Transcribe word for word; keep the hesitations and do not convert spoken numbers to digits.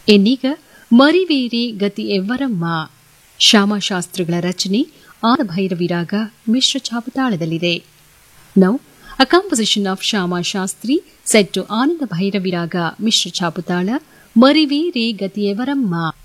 ಇನ್ನೀಗ ಮರಿವೇರಿ ಗತಿ ಎವ್ವರಮ್ಮ ಶ್ಯಾಮಶಾಸ್ತ್ರಿಗಳ ರಚನೆ ಆನಂದ ಭೈರವಿ ರಾಗ ಮಿಶ್ರ ಛಾಪತಾಳದಲ್ಲಿದೆ. Now a composition of Shyamashastri set to ಆನಂದ ಭೈರವಿ ರಾಗ ಮಿಶ್ರ ಛಾಪತಾಳ ಮರಿವೇರಿ ಗತಿ ಎವರಮ್ಮ.